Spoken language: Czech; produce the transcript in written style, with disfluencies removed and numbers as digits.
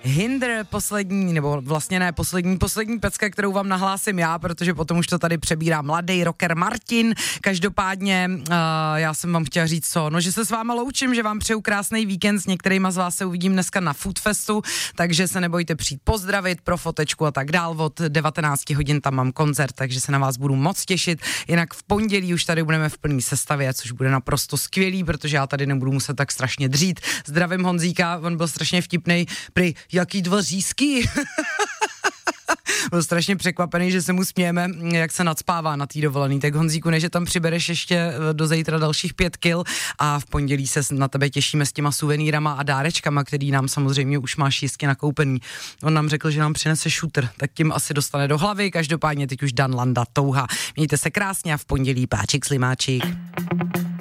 Hinder poslední, nebo vlastně ne poslední pecka, kterou vám nahlásím já, protože potom už to tady přebírá mladý rocker Martin. Každopádně já jsem vám chtěla říct že se s váma loučím, že vám přeju krásný víkend, s některýma z vás se uvidím dneska na Foodfestu, takže se nebojte přijít pozdravit pro fotečku a tak dál. Od 19 hodin tam mám koncert, takže se na vás budu moc těšit. Jinak v pondělí už tady budeme v plný sestavě, což bude naprosto skvělý, protože já tady nebudu muset tak strašně dřít. Zdravím Honzíka, on byl strašně vtipnej, prý jaký dva řízky. Byl strašně překvapený, že se mu smějeme, jak se nadspává na té dovolený. Tak Honzíku, než tam přibereš ještě do zítra dalších 5 kil a v pondělí se na tebe těšíme s těma suvenýrama a dárečkama, který nám samozřejmě už máš jistě nakoupený. On nám řekl, že nám přinese šutr, tak tím asi dostane do hlavy. Každopádně teď už Dan Landa Touha. Mějte se krásně a v pondělí páčik slimáčik.